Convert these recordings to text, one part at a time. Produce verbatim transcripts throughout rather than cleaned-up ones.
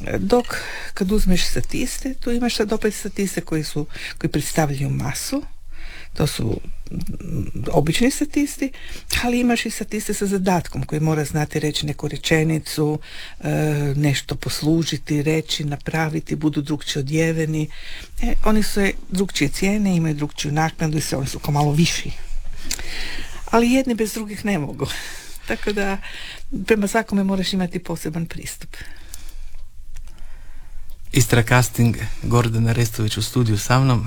Dok kad uzmeš statiste, tu imaš sad opet statiste koji su, koji predstavljaju masu, to su obični statisti, ali imaš i statiste sa zadatkom koji mora znati reći neku rečenicu, nešto poslužiti, reći, napraviti, budu drugčije odjeveni. E, oni su drugčije cijene, imaju drugčiju naknadu i sve, oni su kao malo viši. Ali jedni bez drugih ne mogu. Tako da prema svakome moraš imati poseban pristup. Istra casting, Gordana Restović u studiju sa mnom.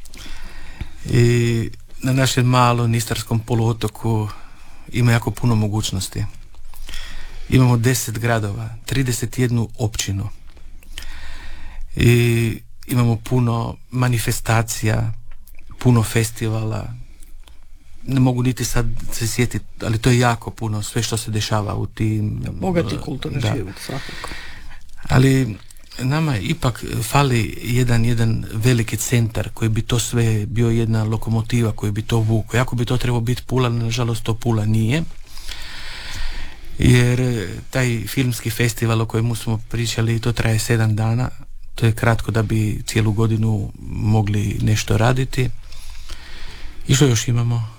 I na našem malom istarskom poluotoku ima jako puno mogućnosti. Imamo deset gradova, trideset jednu općinu i imamo puno manifestacija, puno festivala. Ne mogu niti sad se sjetiti, ali to je jako puno, sve što se dešava u tim... Bogati kulturni život, svakako. Ali nama ipak fali jedan, jedan veliki centar koji bi to sve bio jedna lokomotiva koji bi to vukao. Jako bi to trebao biti Pula, nažalost to Pula nije. Jer taj filmski festival o kojemu smo pričali, to traje sedam dana. To je kratko da bi cijelu godinu mogli nešto raditi. I što još imamo?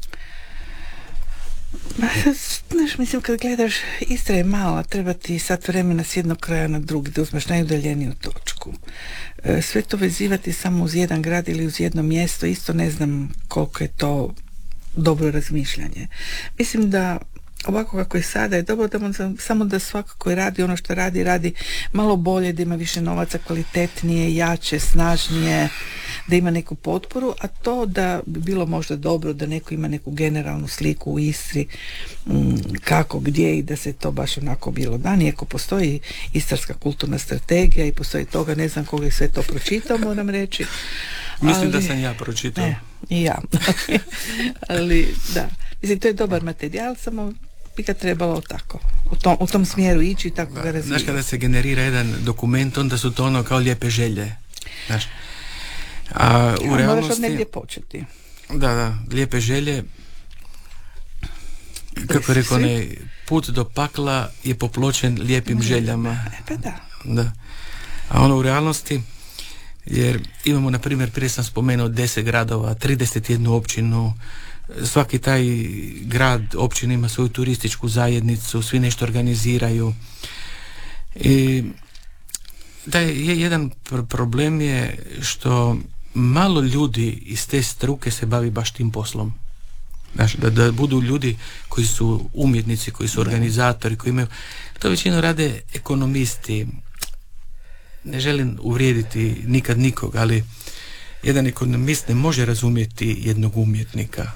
Znaš, mislim, kad gledaš, Istra je mala, treba ti sat vremena s jednog kraja na drugi, da uzmeš najudaljeniju točku. Sve to vezivati samo uz jedan grad ili uz jedno mjesto, isto ne znam koliko je to dobro razmišljanje. Mislim da ovako kako je sada je dobro da samo da svako koji radi ono što radi, radi malo bolje, da ima više novaca, kvalitetnije, jače, snažnije, da ima neku potporu, a to da bi bilo možda dobro da neko ima neku generalnu sliku u Istri, kako, gdje i da se to baš onako bilo dan, iako postoji Istarska kulturna strategija i postoji toga, ne znam koga je sve to pročitao, moram reći. Mislim ali, da sam ja pročitao. Ne, i ja. Ali da, mislim, to je dobar materijal, samo bi ga trebalo tako u tom, u tom smjeru ići i tako ga razvijati. Znaš, kada se generira jedan dokument, onda su to ono kao lijepe želje. Znaš, a u ja, realnosti... moraš od negdje početi. Da, da, lijepe želje. Kako je rekao, ne, put do pakla je popločen lijepim željama. E pa da. Da. A ono u realnosti, jer imamo, na primjer, prije sam spomenuo deset gradova, trideset jednu općinu, svaki taj grad, općina ima svoju turističku zajednicu, svi nešto organiziraju. I da je jedan problem je što malo ljudi iz te struke se bavi baš tim poslom. Znaš, da, da budu ljudi koji su umjetnici, koji su organizatori, koji imaju, to većinu rade ekonomisti. Ne želim uvrijediti nikad nikog, ali jedan ekonomist ne može razumjeti jednog umjetnika.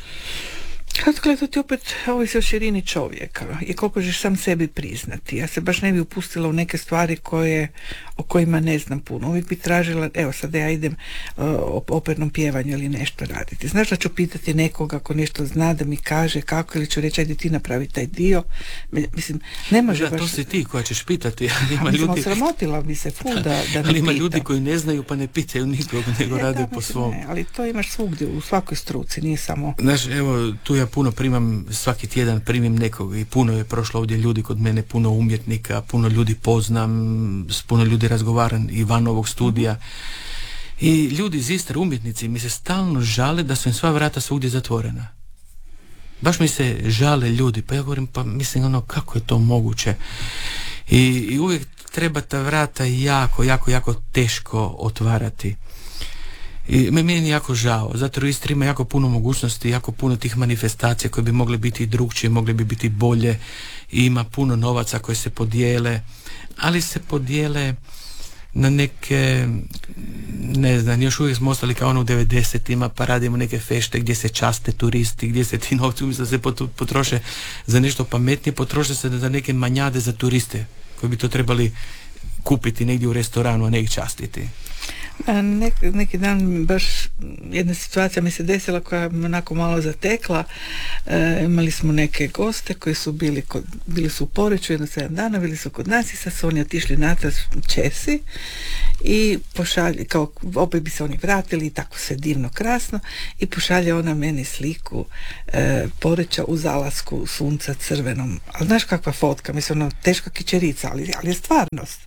Kad gledati opet ovisi o širini čovjeka i koliko ćeš sam sebi priznati. Ja se baš ne bi upustila u neke stvari koje, o kojima ne znam puno. Uvijek bi tražila, evo sad ja idem uh, o opernom pjevanju ili nešto raditi. Znaš da ću pitati nekoga ako nešto zna da mi kaže kako, ili ću reći ajde ti napravi taj dio. Mislim, ne može da, baš... to si ti koja ćeš pitati. Ali ima mislim, ljudi... osramotila bi se fu da, da ne ali ima pitam. ljudi koji ne znaju pa ne pitaju nikog, nego ja, rade da, po mislim, svom. Ne, ali to imaš svugdje, u svakoj struci, nije samo... Znaš, evo, tu ja puno primam, svaki tjedan primim nekog i puno je prošlo ovdje ljudi kod mene, puno umjetnika, puno ljudi poznam, s puno ljudi razgovaram i van ovog studija. I ljudi iz Istre, umjetnici, mi se stalno žale da su im sva vrata svugdje zatvorena. Baš mi se žale ljudi, pa ja govorim, pa mislim ono, kako je to moguće? I, i uvijek treba ta vrata jako, jako, jako teško otvarati. I meni je jako žao, zato u Istri ima jako puno mogućnosti, jako puno tih manifestacija koje bi mogle biti drugčije, mogle bi biti bolje, i ima puno novaca koje se podijele, ali se podijele na neke, ne znam, još uvijek smo ostali kao ono u devedesetima, pa radimo neke fešte gdje se časte turisti, gdje se ti novci umjesto da se potroše za nešto pametnije, potroše se za neke manjade za turiste koji bi to trebali kupiti negdje u restoranu, a ne ih častiti. Nek, neki dan baš jedna situacija mi se desila koja me onako malo zatekla. E, imali smo neke goste koji su bili, kod, bili su u Poreču jedno sedam dana, bili su kod nas i sad su oni otišli natrag Česi i pošalje, kao opet bi se oni vratili i tako se divno krasno i pošalje ona meni sliku e, Poreča u zalasku sunca crvenom, ali znaš kakva fotka, mislim ono teška kičerica, ali, ali je stvarnost.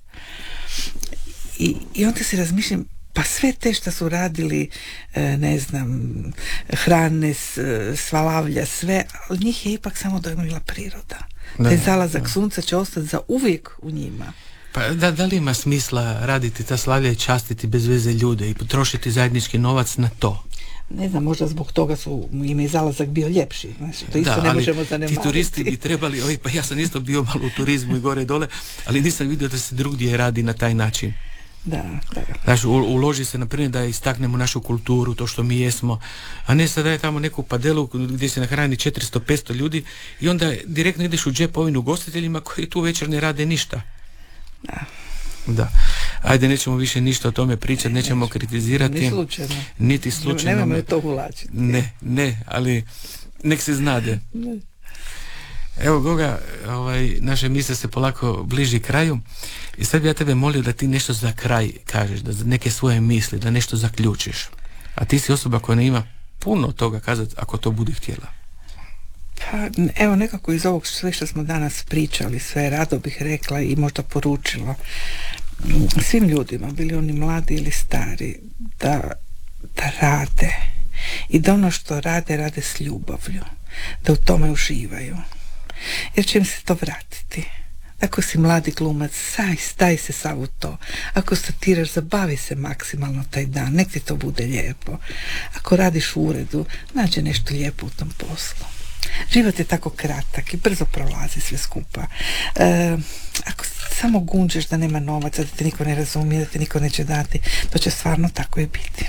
I, i onda se razmišljam, pa sve te što su radili, e, ne znam, Hrane, Svalavlja, sve, ali njih je ipak samo dojmila priroda. Da, taj zalazak da. sunca će ostati za uvijek u njima. Pa da, da li ima smisla raditi ta slavlja i častiti bez veze ljude i potrošiti zajednički novac na to? Ne znam, možda zbog toga su im je zalazak bio ljepši. Znači, to isto da, ne možemo zanemariti. Ti turisti bi trebali, oj, pa ja sam isto bio malo u turizmu i gore i dole, ali nisam vidio da se drugdje radi na taj način. Da, da. Znači, uloži se na primjer da istaknemo našu kulturu, to što mi jesmo, a ne sad da je tamo neku padelu gdje se nahrani četiristo petsto ljudi i onda direktno ideš u džep ovim ugostiteljima koji tu večer ne rade ništa. Da. Da. Ajde, nećemo više ništa o tome pričati, ne, nećemo neću. kritizirati. Ni slučajno. Niti slučajno. Nemojmo je to uvlačiti. Ne, ne, ali nek se znade. Ne. Evo Goga, ovaj, naša emisija se polako bliži kraju i sad bi ja tebe molio da ti nešto za kraj kažeš, da za neke svoje misli, da nešto zaključiš. A ti si osoba koja ne ima puno toga kazati ako to bude htjela. Pa, evo nekako iz ovog sve što smo danas pričali, sve rado bih rekla i možda poručila svim ljudima, bili oni mladi ili stari, da, da rade i da ono što rade, rade s ljubavlju, da u tome uživaju. Jer će im se to vratiti. Ako si mladi glumac, saj, staj se sav u to. Ako statiraš, zabavi se maksimalno taj dan, nek ti to bude lijepo. Ako radiš u uredu, nađe nešto lijepo u tom poslu. Život je tako kratak i brzo prolazi sve skupa. E, ako samo gunđeš da nema novaca, da te niko ne razumije, da te niko neće dati, to će stvarno tako i biti.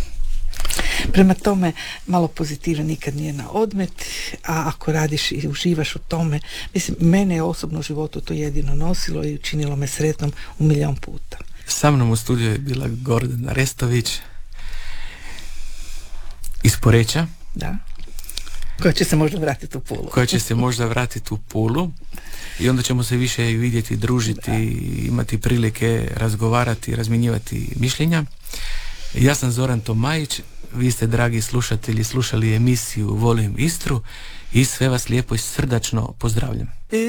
Prema tome, malo pozitiva nikad nije na odmet, a ako radiš i uživaš u tome, mislim, mene je osobno u životu to jedino nosilo i učinilo me sretnom u milion puta. Sa mnom u studiju je bila Gordana Restović iz Poreča. Da. Koja će se možda vratiti u Pulu. Koja će se možda vratiti u Pulu i onda ćemo se više vidjeti, družiti, da. Imati prilike razgovarati, razmjenjivati mišljenja. Ja sam Zoran Tomajić, vi ste dragi slušatelji slušali emisiju Volim Istru i sve vas lijepo i srdačno pozdravljam.